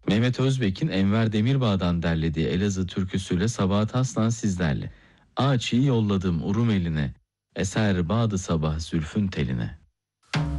Mehmet Özbek'in Enver Demirbağ'dan derlediği Elazığ türküsüyle Sabahat Aslan sizlerle. Ağaç'ı yolladım Urum eline, eser bağdı sabah zülfün teline.